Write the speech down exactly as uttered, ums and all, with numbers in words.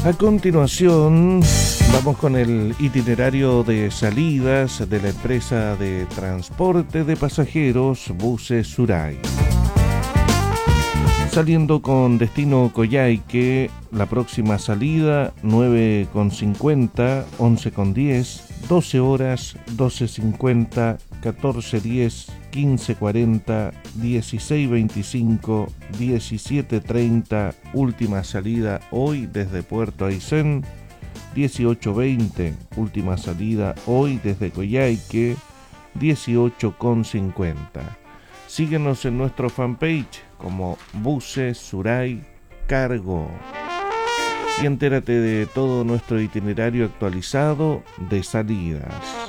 A continuación, vamos con el itinerario de salidas de la empresa de transporte de pasajeros Buses Suray. Saliendo con destino Coyhaique, la próxima salida nueve con cincuenta, once con diez, doce horas, doce cincuenta, catorce diez, quince cuarenta, dieciséis veinticinco, diecisiete treinta, última salida hoy desde Puerto Aysén, dieciocho veinte, última salida hoy desde Coyhaique, dieciocho con cincuenta. Síguenos en nuestro fanpage como Buses Suray Cargo y entérate de todo nuestro itinerario actualizado de salidas.